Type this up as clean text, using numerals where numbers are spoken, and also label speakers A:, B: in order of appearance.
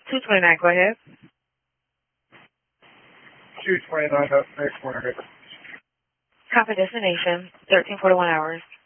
A: 229, go ahead.
B: 229, that's next one.
A: Copy destination, 1341 hours.